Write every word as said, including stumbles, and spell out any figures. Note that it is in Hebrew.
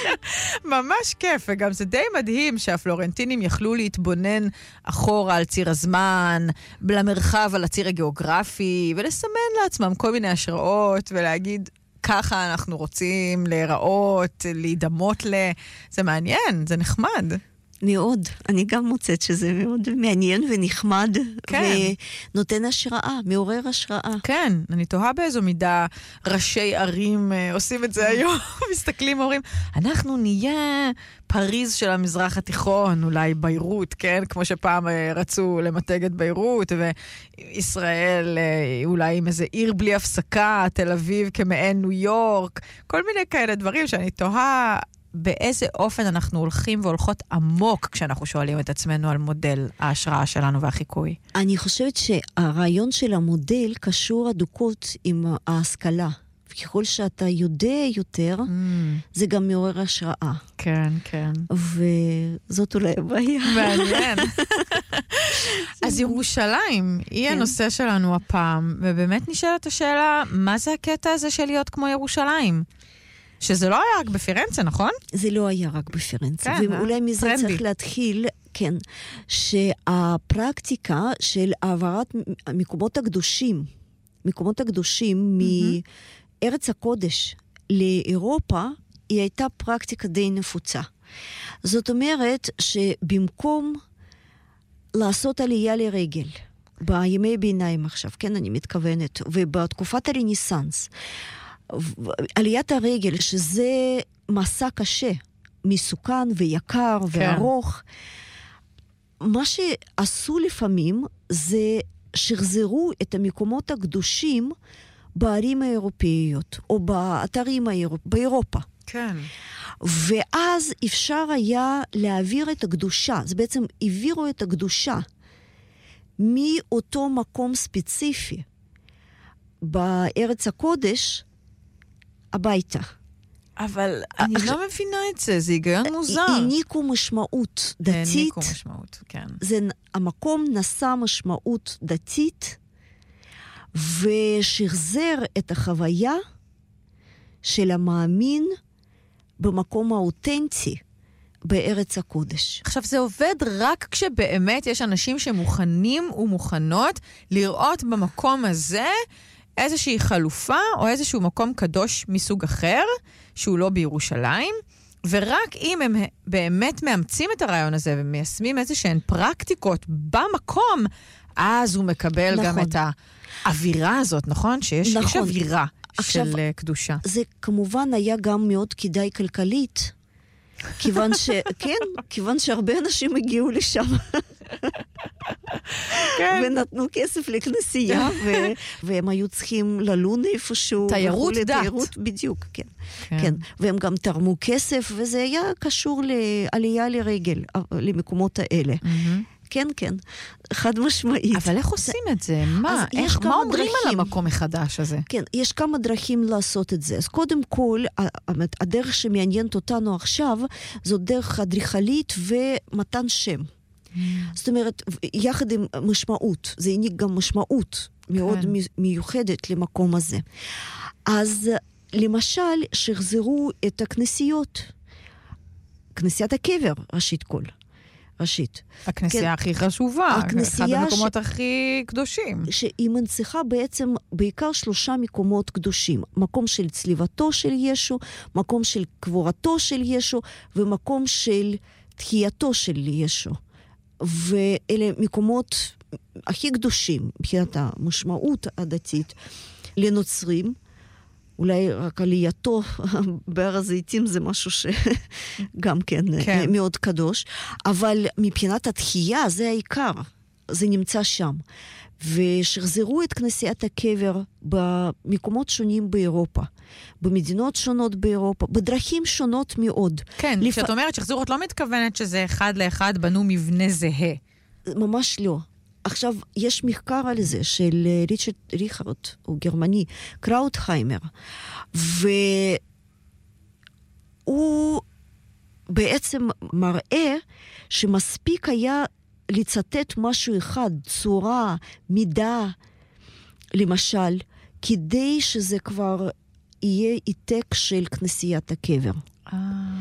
ממש כיף, וגם זה די מדהים שהפלורנטינים יכלו להתבונן אחורה על ציר הזמן, למרחב על הציר הגיאוגרפי, ולסמן לעצמם כל מיני השראות, ולהגיד, ככה אנחנו רוצים להיראות, להידמות ל... זה מעניין, זה נחמד. מאוד. אני גם מוצאת שזה מאוד מעניין ונחמד, כן. ונותן השראה, מעורר השראה. כן, אני תוהה באיזו מידה ראשי ערים עושים את זה היום, מסתכלים ואומרים, אנחנו נהיה פריז של המזרח התיכון, אולי ביירות, כן? כמו שפעם רצו למתג את ביירות, וישראל אולי עם איזה עיר בלי הפסקה, תל אביב כמעין ניו יורק, כל מיני כאלה דברים שאני תוהה, באיזה אופן אנחנו הולכים והולכות עמוק כשאנחנו שואלים את עצמנו על מודל ההשראה שלנו והחיקוי. אני חושבת שהרעיון של המודל קשור הדוקות עם ההשכלה. ככל שאתה יודע יותר, mm. זה גם מעורר השראה. כן, כן. וזאת אולי הבעיה. מעניין. אז ירושלים היא כן. הנושא שלנו הפעם, ובאמת נשאלת השאלה, מה זה הקטע הזה של להיות כמו ירושלים? שזה לא היה רק בפירנצה, נכון? זה לא היה רק בפירנצה. כן, ואולי מזה טרנדי. צריך להתחיל, כן, שהפרקטיקה של העברת מקומות הקדושים, מקומות הקדושים mm-hmm. מארץ הקודש לאירופה, היא הייתה פרקטיקה די נפוצה. זאת אומרת שבמקום לעשות עלייה לרגל, בימי ביניים עכשיו, כן, אני מתכוונת, ובתקופת הרנסנס, עליית הרגל, שזה מסע קשה, מסוכן ויקר כן. וארוך, מה שעשו לפעמים זה שחזרו את המקומות הקדושים בערים האירופאיות, או באתרים האירופ... באירופה. כן. ואז אפשר היה להעביר את הקדושה, זה בעצם העבירו את הקדושה מאותו מקום ספציפי בארץ הקודש, הביתה. אבל אני לא מבינה את זה, זה היגיון מוזר. העניקו משמעות דתית. העניקו משמעות, כן. זה, המקום נשא משמעות דתית, ושחזר את החוויה של המאמין במקום האותנטי בארץ הקודש. עכשיו, זה עובד רק כשבאמת יש אנשים שמוכנים ומוכנות לראות במקום הזה איזושהי חלופה או איזשהו מקום קדוש מסוג אחר, שהוא לא בירושלים, ורק אם הם באמת מאמצים את הרעיון הזה ומיישמים איזשהן פרקטיקות במקום, אז הוא מקבל נכון. גם את האווירה הזאת, נכון? שיש נכון. יש אווירה עכשיו, של קדושה. זה כמובן היה גם מאוד כדאי כלכלית, כיוון ש... כן, כיוון שהרבה אנשים הגיעו לשם. כן. ונתנו כסף לכנסייה, ו... והם היו צריכים ללון איפשהו. תיירות דת. תיירות, בדיוק, כן. כן. כן. והם גם תרמו כסף, וזה היה קשור לעלייה לרגל, למקומות האלה. Mm-hmm. כן, כן, חד משמעית. אבל איך עושים את זה? מה? איך, מה אומרים על המקום החדש הזה? כן, יש כמה דרכים לעשות את זה. אז קודם כל, הדרך שמעניינת אותנו עכשיו, זו דרך אדריכלית ומתן שם. זאת אומרת, יחד עם משמעות, זה העניק גם משמעות מאוד מיוחדת למקום הזה. אז למשל, שחזרו את הכנסיות, כנסיית הקבר, ראשית כל. ראשית. הכנסייה כן, הכי חשובה, אחד המקומות ש... הכי קדושים. שהיא מנציחה בעצם בעיקר שלושה מקומות קדושים. מקום של צליבתו של ישו, מקום של קבורתו של ישו, ומקום של תחייתו של ישו. ואלה מקומות הכי קדושים, מבחינת המשמעות הדתית, לנוצרים, אולי רק עלייתו בהר הזיתים זה משהו שגם כן, כן מאוד קדוש, אבל מבחינת התחייה זה העיקר, זה נמצא שם. ושחזרו את כנסיית הקבר במקומות שונים באירופה, במדינות שונות באירופה, בדרכים שונות מאוד. כן, לפ... כשאת אומרת שחזרו, את לא מתכוונת שזה אחד לאחד בנו מבנה זהה. ממש לא. עכשיו, יש מחקר על זה של ריצ'רד ריכרד, הוא גרמני, קראוטהיימר, והוא בעצם מראה שמספיק היה לצטט משהו אחד, צורה, מידה, למשל, כדי שזה כבר יהיה עתק של כנסיית הקבר. אה,